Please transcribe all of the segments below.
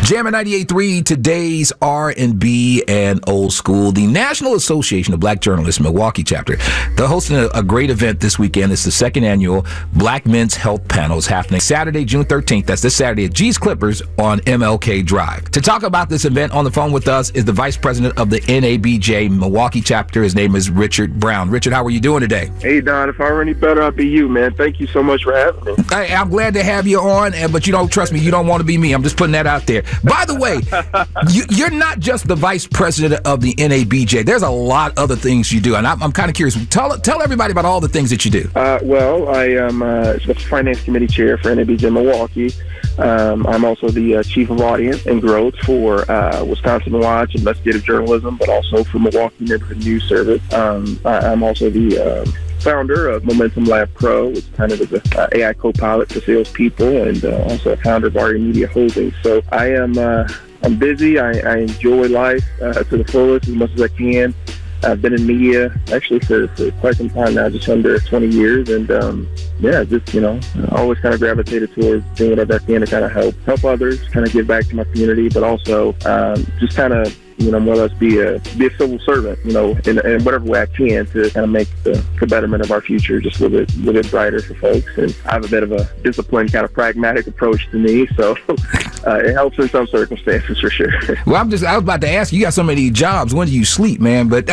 Jammin' 98.3, today's R&B and old school. The National Association of Black Journalists Milwaukee chapter, they're hosting a great event this weekend. It's the second annual Black Men's Health Panel. It's happening Saturday, June 13th. That's this Saturday at G's Clippers on MLK Drive. To talk about this event, on the phone with us is the Vice President of the NABJ Milwaukee chapter. His name is Richard Brown. Richard, how are you doing today? Hey, Don, if I were any better, I'd be you, man. Thank you so much for having me. Hey, I'm glad to have you on, but you don't trust me. You don't want to be me. I'm just putting that out there. By the way, you're not just the vice president of the NABJ. There's a lot of other things you do, and I'm kind of curious. Tell everybody about all the things that you do. Well, I am the finance committee chair for NABJ Milwaukee. I'm also the chief of audience and growth for Wisconsin Watch investigative journalism, but also for Milwaukee Neighborhood News Service. I'm also the founder of Momentum Lab Pro, which kind of is an AI co-pilot for salespeople, and also a founder of RE Media Holdings. So I'm busy. I enjoy life to the fullest as much as I can. I've been in media actually for quite some time now, just under 20 years, and always kind of gravitated towards doing whatever I can to kind of help others, kind of give back to my community, but also just kind of more or less be a civil servant, in whatever way I can to kind of make the betterment of our future just a little bit brighter for folks. And I have a bit of a disciplined, kind of pragmatic approach to me, so it helps in some circumstances for sure. Well, I was about to ask you, got so many jobs. When do you sleep, man? But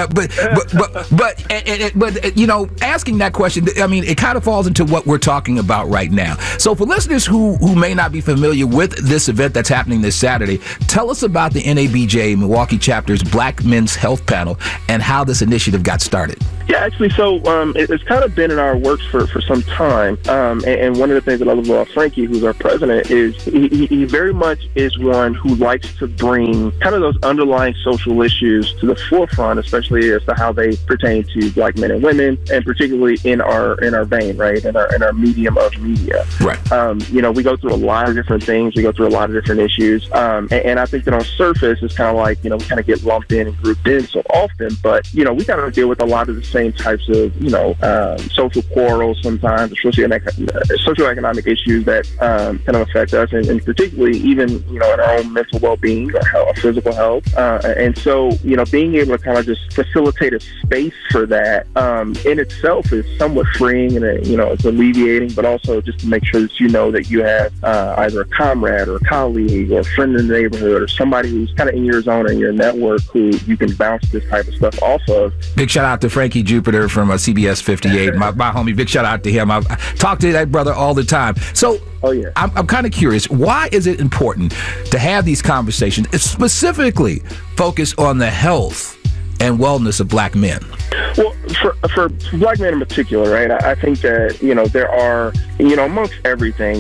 asking that question, I mean, it kind of falls into what we're talking about right now. So for listeners who may not be familiar with this event that's happening this Saturday, tell us about the NABJ Milwaukee chapter's Black Men's Health Panel and how this initiative got started. Yeah, actually, so it's kind of been in our works for some time. And one of the things that I love about Frankie, who's our president, is he very much is one who likes to bring kind of those underlying social issues to the forefront, especially as to how they pertain to Black men and women, and particularly in our vein, right, in our medium of media. Right. We go through a lot of different things. We go through a lot of different issues. And I think that on surface, it's kind of like, we kind of get lumped in and grouped in so often, but, we kind of deal with a lot of the same types of, social quarrels sometimes, socioeconomic issues that kind of affect us, and particularly even, in our own mental well-being or physical health. And so, being able to kind of just facilitate a space for that in itself is somewhat freeing, and, it's alleviating, but also just to make sure that that you have either a comrade or a colleague or a friend in the neighborhood or somebody who's kind of in your zone or in your network who you can bounce this type of stuff off of. Big shout out to Frankie Jupiter from CBS 58, my homie. Big shout out to him. I talk to that brother all the time. So I'm kind of curious, why is it important to have these conversations, specifically focus on the health and wellness of Black men? Well, for Black men in particular, right, I think that, there are, amongst everything,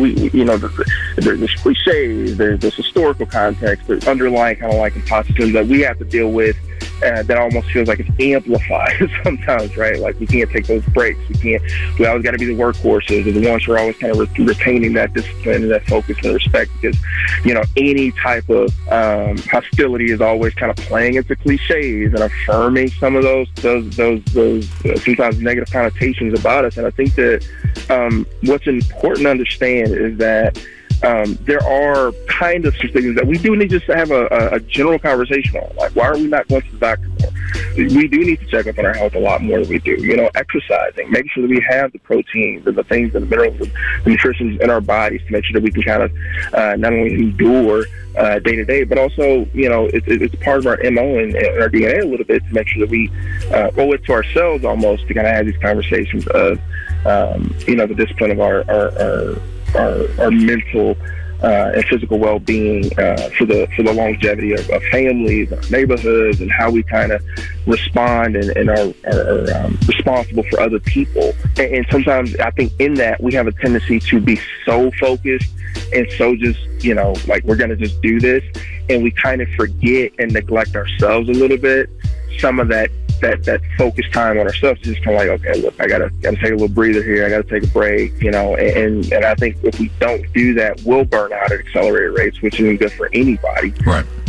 there's cliches, there's historical context, there's underlying kind of like impossibilities that we have to deal with that almost feels like it's amplified sometimes, right? Like we can't take those breaks. We always got to be the workhorses or the ones who are always kind of retaining that discipline and that focus and respect, because, any type of hostility is always kind of playing into cliches and affirming some of those sometimes negative connotations about us. And I think that what's important to understand is that there are kind of some things that we do need just to have a general conversation on. Like, why are we not going to the doctor more? We do need to check up on our health a lot more than we do. Exercising, making sure that we have the proteins and the things and the minerals and the nutrition in our bodies to make sure that we can kind of not only endure day to day, but also, it's part of our MO and our DNA a little bit to make sure that we owe it to ourselves almost to kind of have these conversations of, the discipline of our mental and physical well-being for the longevity of families, our neighborhoods, and how we kind of respond and are responsible for other people. And sometimes I think in that we have a tendency to be so focused and so just, like we're going to just do this, and we kind of forget and neglect ourselves a little bit. Some of that focus time on ourselves is just kind of like, okay, look, I gotta take a little breather here. I gotta take a break, and I think if we don't do that, we'll burn out at accelerated rates, which isn't good for anybody. Right.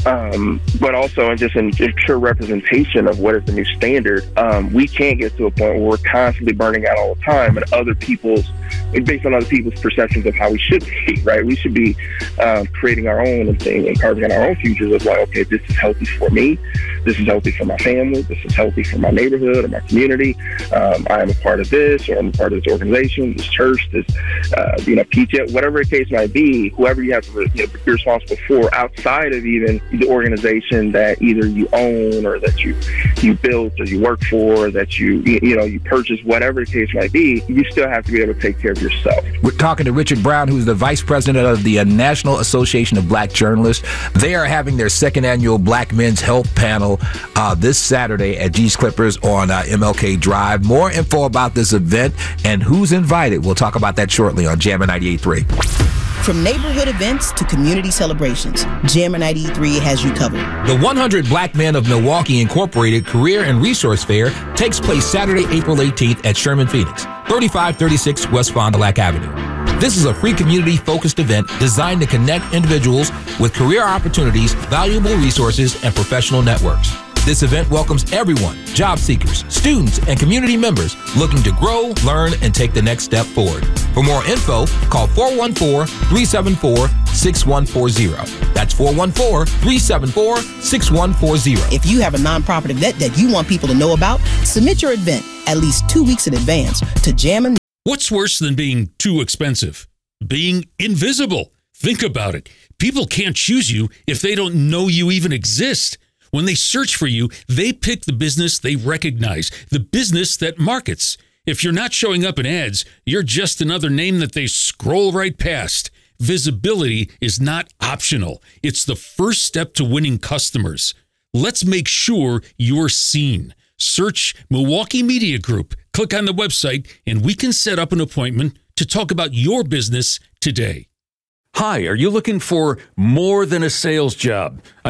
but also just in pure representation of what is the new standard. We can't get to a point where we're constantly burning out all the time, and based on other people's perceptions of how we should be, right? We should be creating our own and carving out our own futures of like, okay, this is healthy for me, this is healthy for my family, this is healthy for my neighborhood or my community. I am a part of this, or I'm a part of this organization, this church, this PTA, whatever the case might be. Whoever you have to be responsible for outside of even the organization that either you own or that you built or you work for, or that you purchase, whatever the case might be, you still have to be able to take care of yourself. We're talking to Richard Brown, who's the vice president of the National Association of Black Journalists. They are having their second annual Black Men's Health Panel this Saturday at G's Clippers on MLK Drive. More info about this event and who's invited, we'll talk about that shortly on Jammin' 98.3. From neighborhood events to community celebrations, Jammin' 98.3 has you covered. The 100 Black Men of Milwaukee Incorporated Career and Resource Fair takes place Saturday, April 18th at Sherman Phoenix, 3536 West Fond du Lac Avenue. This is a free community-focused event designed to connect individuals with career opportunities, valuable resources, and professional networks. This event welcomes everyone, job seekers, students, and community members looking to grow, learn, and take the next step forward. For more info, call 414-374-6140. That's 414-374-6140. If you have a nonprofit event that you want people to know about, submit your event at least 2 weeks in advance to Jammin'. What's worse than being too expensive? Being invisible. Think about it. People can't choose you if they don't know you even exist. When they search for you, they pick the business they recognize, the business that markets. If you're not showing up in ads, you're just another name that they scroll right past. Visibility is not optional. It's the first step to winning customers. Let's make sure you're seen. Search Milwaukee Media Group, click on the website, and we can set up an appointment to talk about your business today. Hi, are you looking for more than a sales job?